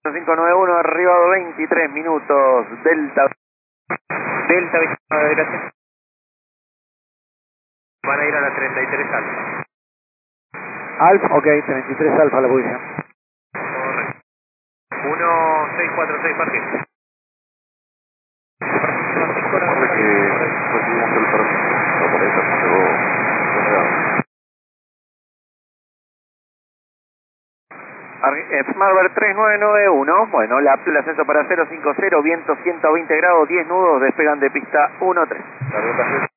591, arribado 23 minutos, Delta 29, gracias. Van a ir a la 33 alfa. Alfa, ok, 33 alfa la posición. Correcto. 1646 parking. Recuerde que recibimos el permiso, por eso llegó denegado. Smartbird 3991, bueno, el ascenso para 050, viento 120 grados, 10 nudos, despegan de pista 13.